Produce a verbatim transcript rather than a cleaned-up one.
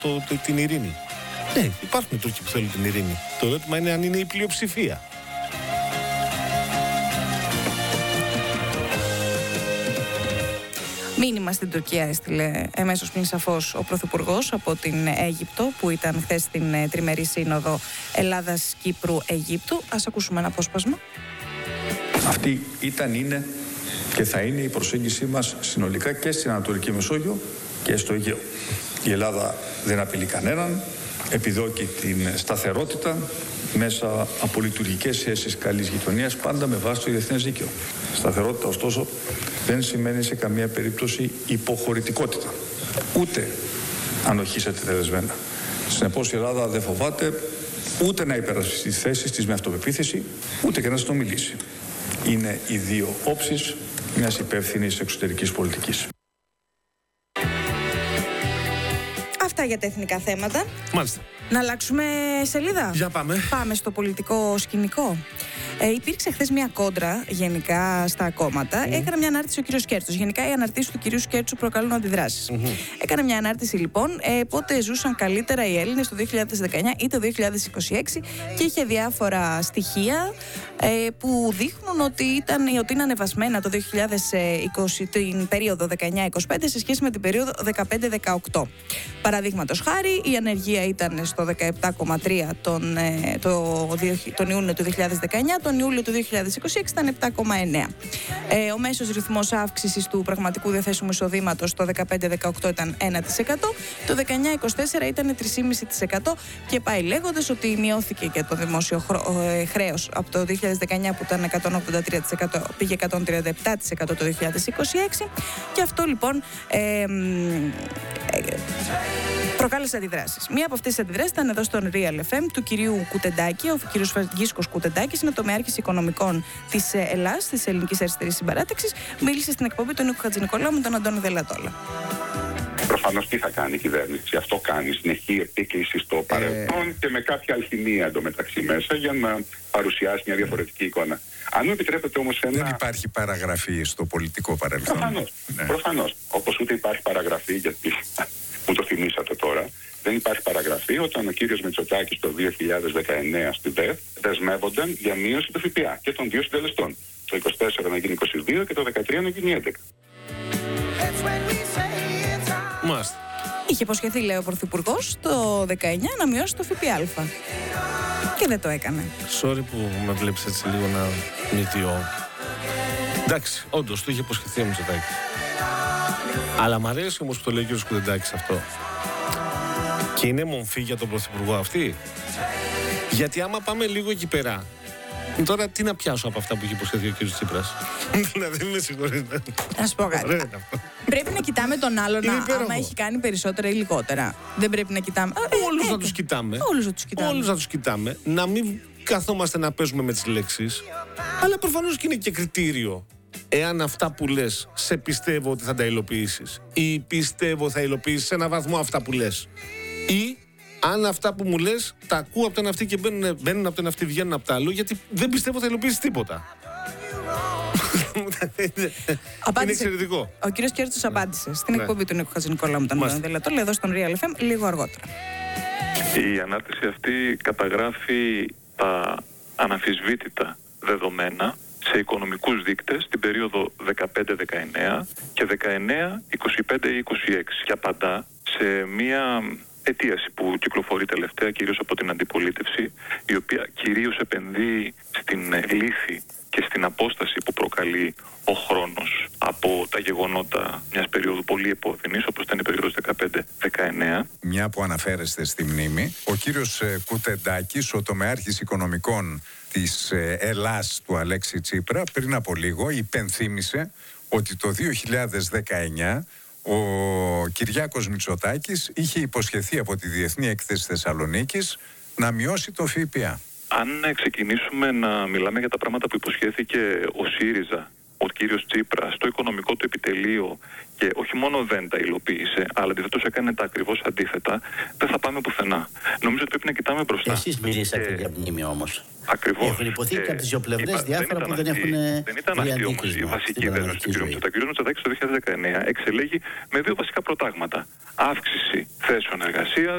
το, το, την ειρήνη. Ναι, υπάρχουν Τούρκοι που θέλουν την ειρήνη. Το ερώτημα είναι αν είναι η πλειοψηφία. Μήνυμα στην Τουρκία έστειλε εμέσως πλην σαφώς ο Πρωθυπουργός από την Αίγυπτο, που ήταν χθες στην τριμερή σύνοδο Ελλάδας-Κύπρου-Αιγύπτου. Ας ακούσουμε ένα απόσπασμα. Αυτή ήταν, είναι και θα είναι η προσέγγιση μας συνολικά και στην Ανατολική Μεσόγειο και στο Αιγαίο. Η Ελλάδα δεν απειλεί κανέναν, επιδιώκει την σταθερότητα μέσα από λειτουργικές σχέσεις καλής γειτονίας, πάντα με βάση το διεθνές δίκαιο. Σταθερότητα, ωστόσο, δεν σημαίνει σε καμία περίπτωση υποχωρητικότητα, ούτε ανοχή σε τετελεσμένα. Συνεπώς η Ελλάδα δεν φοβάται ούτε να υπερασπιστεί τις θέσεις της με αυτοπεποίθηση, ούτε και να συνομιλήσει. Είναι οι δύο όψεις μιας υπεύθυνης εξωτερικής πολιτικής. Αυτά για τα εθνικά θέματα. Μάλιστα. Να αλλάξουμε σελίδα. Για πάμε. Πάμε στο πολιτικό σκηνικό. Ε, υπήρξε χθες μια κόντρα γενικά στα κόμματα. Mm. Έκανε μια ανάρτηση ο κύριος Κέρτσος. Γενικά οι αναρτήσεις του κυρίου Κέρτσου προκαλούν αντιδράσεις. Mm-hmm. Έκανε μια ανάρτηση λοιπόν ε, πότε ζούσαν καλύτερα οι Έλληνες το δύο χιλιάδες δεκαεννιά ή το δύο χιλιάδες είκοσι έξι και είχε διάφορα στοιχεία ε, που δείχνουν ότι, ήταν, ότι είναι ανεβασμένα το δύο χιλιάδες είκοσι, την περίοδο δεκαεννιά είκοσι πέντε σε σχέση με την περίοδο δεκαπέντε δεκαοκτώ. Παραδείγματος χάρη, η ανεργία ήταν στο δεκαεπτά κόμμα τρία τον, ε, το, τον Ιούνιο του δύο χιλιάδες δεκαεννιά, τον Ιούλιο του δύο χιλιάδες είκοσι έξι ήταν επτά κόμμα εννέα. Ε, ο μέσος ρυθμός αύξησης του πραγματικού διαθέσιμου εισοδήματος το δεκαπέντε δεκαοκτώ ήταν ένα τοις εκατό, το δεκαεννιά είκοσι τέσσερα ήταν τρία κόμμα πέντε τοις εκατό και πάει λέγοντας ότι μειώθηκε και το δημόσιο χρέος από το δύο χιλιάδες δεκαεννιά που ήταν εκατόν ογδόντα τρία τοις εκατό πήγε εκατόν τριάντα επτά τοις εκατό το δύο χιλιάδες είκοσι έξι και αυτό λοιπόν ε, ε, προκάλεσε αντιδράσεις. Μία από αυτές τις αντιδράσεις ήταν εδώ στον Real εφ εμ του κυρίου Κουτεντάκη. Ο κύριος Φραγκίσκος Κουτεντάκης είναι τομεάρχης οικονομικών της Ελλάς, της Ελληνικής Αριστερής Συμπαράταξης. Μίλησε στην εκπομπή του Νίκου Χατζηνικολάου με τον Αντώνη Δελατόλα. Προφανώς τι θα κάνει η κυβέρνηση. Αυτό κάνει, συνεχή επίκληση στο παρελθόν ε... και με κάποια αλχημία εντωμεταξύ μέσα για να παρουσιάσει μια διαφορετική εικόνα. Αν μου επιτρέπετε όμως ένα... Δεν υπάρχει παραγραφή στο πολιτικό παρελθόν. Προφανώς. Ναι. Προφανώς. Όπως ούτε υπάρχει παραγραφή, γιατί μου το θυμήσατε τώρα, δεν υπάρχει παραγραφή όταν ο κύριος Μητσοτάκης το δύο χιλιάδες δεκαεννέα στη ΔΕΘ δεσμεύονταν για μείωση του ΦΠΑ και των δύο συντελεστών. Το είκοσι τέσσερα να γίνει είκοσι δύο και το δεκατρία να γίνει έντεκα. Μάλιστα. Είχε υποσχεθεί, λέει ο Πρωθυπουργός, το δεκαεννιά να μειώσει το ΦΠΑ. Και δεν το έκανε. Sorry που με βλέπεις έτσι λίγο να μυτιώ. Εντάξει, όντως, το είχε υποσχεθεί ο Μητσοτάκης. Αλλά μ' αρέσει όμως που το λέει ο κ. Κουτεντάκης αυτό. Και είναι μομφή για τον Πρωθυπουργό αυτή. Γιατί άμα πάμε λίγο εκεί πέρα, τώρα τι να πιάσω από αυτά που είχε υποσχεθεί ο κ. Τσίπρας. Δηλαδή με συγχωρείτε. Να σου πω κάτι. Πρέπει να κοιτάμε τον άλλον άμα έχει κάνει περισσότερα ή λιγότερα. Δεν πρέπει να κοιτάμε. Όλους να τους κοιτάμε. Όλους να τους κοιτάμε. Όλους να τους κοιτάμε. Να μην καθόμαστε να παίζουμε με τις λέξεις. Αλλά προφανώς και είναι και κριτήριο. Εάν αυτά που λες σε πιστεύω ότι θα τα υλοποιήσεις ή πιστεύω θα υλοποιήσεις σε ένα βαθμό αυτά που λες, ή αν αυτά που μου λες τα ακούω από τον αυτή και μπαίνουν, μπαίνουν από τον αυτή, βγαίνουν από το άλλο, γιατί δεν πιστεύω θα υλοποιήσεις τίποτα. Είναι εξαιρετικό. Ο κύριος Κέρτσος απάντησε στην ναι. εκπομπή του Νίκου Χατζηνικολάου με τον Αντώνη Δελατόλα εδώ στον Real εφ εμ λίγο αργότερα. Η ανάρτηση αυτή καταγράφει τα αναμφισβήτητα δεδομένα σε οικονομικούς δείκτες την περίοδο δεκαπέντε δεκαεννέα και δεκαεννέα είκοσι πέντε είκοσι έξι και απαντά σε μία αιτίαση που κυκλοφορεί τελευταία κυρίως από την αντιπολίτευση, η οποία κυρίως επενδύει στην λύθη και στην απόσταση που προκαλεί ο χρόνος από τα γεγονότα μιας περίοδου πολύ επώδυνης, όπως ήταν η περίοδος δεκαπέντε δεκαεννέα. Μια που αναφέρεστε στη μνήμη, ο κύριος Κουτεντάκης, ο τομεάρχης οικονομικών της Ελλάς του Αλέξη Τσίπρα, πριν από λίγο υπενθύμησε ότι το δύο χιλιάδες δεκαεννιά ο Κυριάκος Μητσοτάκης είχε υποσχεθεί από τη Διεθνή Έκθεση Θεσσαλονίκης να μειώσει το ΦΠΑ. Αν ξεκινήσουμε να μιλάμε για τα πράγματα που υποσχέθηκε ο ΣΥΡΙΖΑ, ο κύριος Τσίπρας, στο οικονομικό του επιτελείο και όχι μόνο δεν τα υλοποίησε, αλλά αντιθέτως έκανε τα ακριβώς αντίθετα, δεν θα πάμε πουθενά. Νομίζω ότι πρέπει να κοιτάμε μπροστά. Εσείς μιλήσατε και... για μνήμη όμως. Ακριβώς. Έχουν υποθεί και Ε, από τις δύο πλευρές είπα, διάφορα δεν που δεν ήταν έχουν αυτή- Δεν ήταν αυτή όμως η αντίκρισμα βασική στην δέσμευση του πραγματική κ. ζωή. Μητσοτάκη. Ο κ. Μητσοτάκης το δύο χιλιάδες δεκαεννέα εξελέγει με δύο βασικά προτάγματα. Αύξηση θέσεων εργασίας